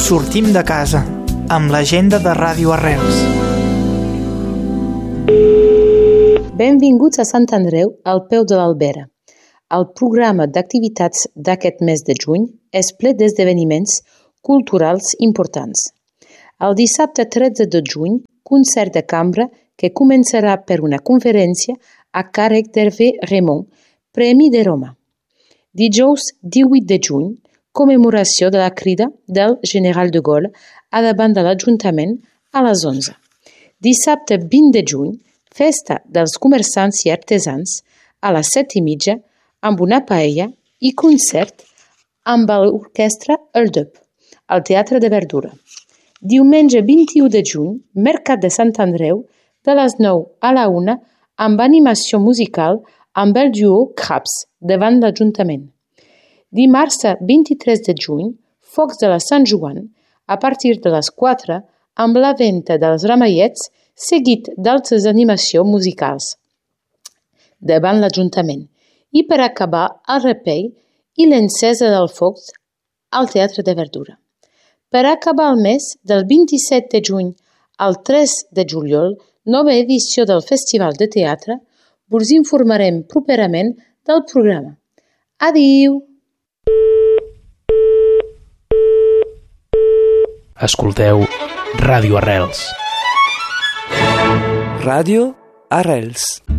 Sortim de casa, amb l'agenda de Ràdio Arrels. Benvinguts a Sant Andreu, al peu de l'Albera. El programa d'activitats d'aquest mes de juny és ple d'esdeveniments culturals importants. El dissabte 13 de juny, concert de cambra que començarà per una conferència a càrrec d'Hervé Raymond, Premi de Roma. Dijous 18 de juny, commemoració de la crida del General de Gaulle a davant de l'Ajuntament a les 11. Dissabte 20 de juny, festa dels comerciants i artesans a les 7:30 amb una paella i concert amb l'orquestra El Dub, al Teatre de Verdura. Diumenge 21 de juny, Mercat de Sant Andreu, de les 9 a la 1 amb animació musical amb el duo Craps davant l'Ajuntament. Dimarts 23 de juny, Focs de la Sant Joan, a partir de les 4 amb la venda dels ramallets seguit d'altres animacions musicals davant l'Ajuntament i per acabar el repei i l'encesa del focs al Teatre de Verdura. Per acabar el mes, del 27 de juny al 3 de juliol, nova edició del Festival de Teatre, us informarem properament del programa. Adéu! Escolteu Ràdio Arrels. Ràdio Arrels.